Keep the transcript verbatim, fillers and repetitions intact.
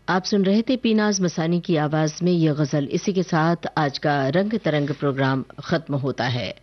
आप सुन रहे थे पीनाज मसानी की आवाज में ये गजल। इसी के साथ आज का रंग तरंग प्रोग्राम खत्म होता है।